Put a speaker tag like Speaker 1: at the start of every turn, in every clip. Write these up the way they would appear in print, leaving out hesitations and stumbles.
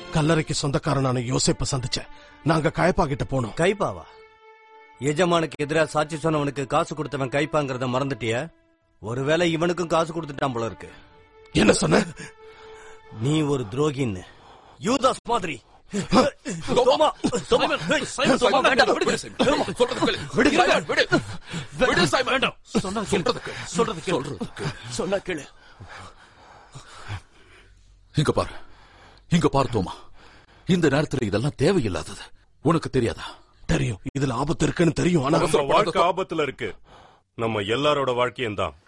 Speaker 1: கல்லறைக்கு சொந்தக்காரனான யோசேப்ப சந்திச்சேன். நாங்க கைப்பா கிட்ட போனோம்.
Speaker 2: கைப்பாவா? எஜமானுக்கு எதிராக சாட்சி சொன்னவனுக்கு காசு கொடுத்தவன் கைப்பாங்கிறத மறந்துட்டிய? ஒருவேளை இவனுக்கும் காசு கொடுத்துட்டான் போல இருக்கு.
Speaker 1: என்ன சொன்ன?
Speaker 2: நீ ஒரு துரோகின்னு. யூதாஸ் மாதிரி.
Speaker 3: இங்க பாரு தோமா, இந்த நேரத்துல இதெல்லாம் தேவையில்லாதது. உனக்கு தெரியாதா?
Speaker 1: தெரியும், இதுல ஆபத்து இருக்குன்னு தெரியும். ஆனா
Speaker 4: வாழ்க்கை ஆபத்துல இருக்கு. நம்ம எல்லாரோட வாழ்க்கையும் தான்.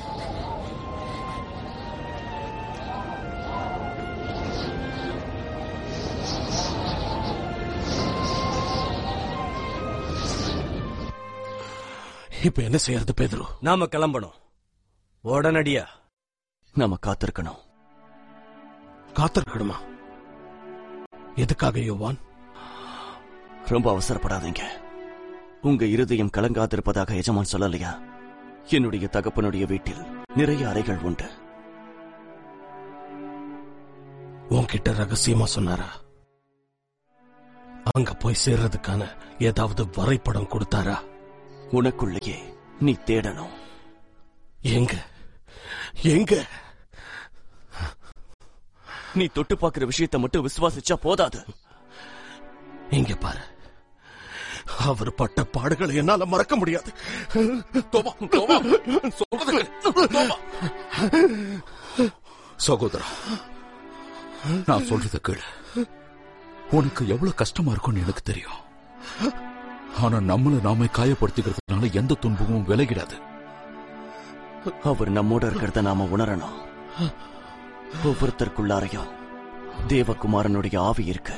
Speaker 1: இப்ப என்ன செய்யறது பேதுரு?
Speaker 2: நாம கிளம்பணும் உடனடியா.
Speaker 5: நாம காத்திருக்கணும்.
Speaker 1: காத்திருக்கணுமா? எதுக்காக யோவான்?
Speaker 5: ரொம்ப அவசரப்படாதீங்க. உங்க இருதயம் கலங்காதிருப்பதாக எஜமான் சொல்லலையா? என்னுடைய தகப்பனுடைய வீட்டில் நிறைய அறைகள் உண்டு.
Speaker 1: உன்கிட்ட ரகசியமா சொன்னாரா? அங்க போய் சேர்றதுக்கான ஏதாவது வரைபடம் கொடுத்தாரா?
Speaker 5: உனக்குள்ளேயே நீ தேடணும்.
Speaker 1: எங்க எங்க?
Speaker 5: நீ தொட்டு பார்க்கிற விஷயத்தை மட்டும் விசுவாசிச்சா போதாது.
Speaker 1: இங்க பாரு, அவர் பட்ட பாடுகளை என்னால மறக்க முடியாது.
Speaker 3: சகோதரா, நான் சொல்றத கேளு. உனக்கு எவ்வளவு கஷ்டமா இருக்கும்னு எனக்கு தெரியும். ஆனா நம்மள நாமே காயப்படுத்திக்கிறதுனால எந்த துன்பமும் விலகிடாது.
Speaker 5: அவர் நம்மோட இருக்கிறத நாம உணரணும். ஒவ்வொருத்தருக்குள்ளாரையும் தேவகுமாரனுடைய ஆவி இருக்கு.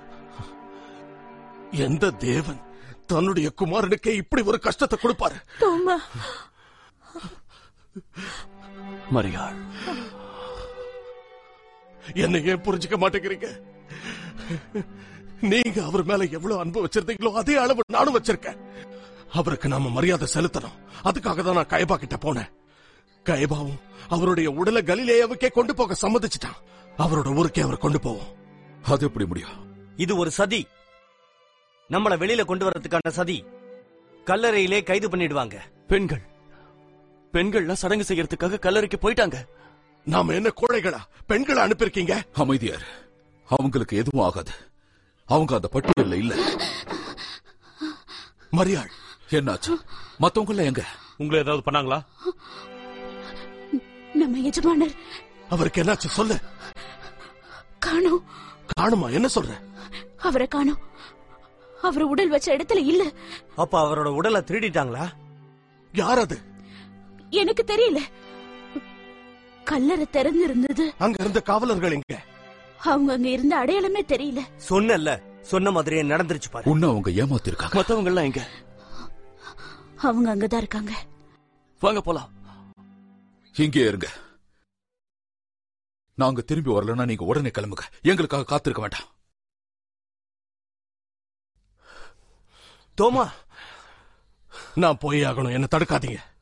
Speaker 1: எந்த தேவன் தன்னுடைய குமாரனுக்கே இப்படி ஒரு கஷ்டத்தை கொடுப்பாரு?
Speaker 5: மரியாள்,
Speaker 1: என்னை ஏன் புரிஞ்சுக்க மாட்டேங்கிறீங்க? நீங்க அவர் மேல எவ்வளவு அன்பு வச்சிருந்தீங்களோ அதே அளவு நானும் வச்சிருக்கேன். அவருக்கு நாம மரியாதை செலுத்தணும். அதுக்காக தான் நான் கைபா கிட்ட போனேன். கைபாவும் அவருடைய உடலை கலிலேயாவுக்கே கொண்டு போக சம்மதிச்சிட்டான். அவரோட ஊருக்கே அவர் கொண்டு போவோம்.
Speaker 3: அது எப்படி முடியும்?
Speaker 2: இது ஒரு சதி. நம்மள வெளியில கொண்டு வரதுக்கான சதி. கல்லறையிலே கைது பண்ணிடுவாங்க.
Speaker 5: பெண்கள்லாம் சடங்கு செய்யறதுக்காக கல்லறைக்கு போயிட்டாங்க.
Speaker 1: நாம என்ன கோழைகளா? பெண்களை அனுப்பியிருக்கீங்க.
Speaker 3: அமைதியார், அவங்களுக்கு எதுவும் ஆகாது. அவங்க அந்த பட்டியல்ல இல்ல.
Speaker 1: மரியாள்,
Speaker 3: என்னாச்சு? மத்தவங்க எங்க?
Speaker 4: உங்களை ஏதாவது பண்ணாங்களா?
Speaker 6: நம்ம எஜமானர்.
Speaker 1: அவருக்கு என்னாச்சு சொல்லு.
Speaker 6: காணோம்.
Speaker 1: காணுமா? என்ன சொல்ற?
Speaker 6: அவரை காணோம். அவர் உடல் வச்ச இடத்துல இல்ல.
Speaker 2: அப்ப அவரோட உடலை திருடிட்டாங்களா?
Speaker 1: யார் அது?
Speaker 6: எனக்கு தெரியல. கல்லறை திறந்து இருந்தது.
Speaker 1: அங்க இருந்த காவலர்கள் எங்க?
Speaker 6: அவங்க அங்க இருந்த அடையாளமே தெரியல.
Speaker 2: சொன்னல, சொன்ன மாதிரியே நடந்துருச்சு பாரு.
Speaker 3: உன்ன அவங்க ஏமாத்திருக்காங்க.
Speaker 5: மத்தவங்க எல்லாம் எங்க?
Speaker 6: அவங்க அங்கதான் இருக்காங்க.
Speaker 5: வாங்க போலாம்.
Speaker 3: இங்கே இருங்க. நாங்க திரும்பி வரலன்னா நீங்க உடனே கிளம்புங்க. எங்களுக்காக காத்திருக்க வேண்டாம்.
Speaker 2: தோமா,
Speaker 1: நான் போய் ஆகணும். என்ன தடுக்காதீங்க.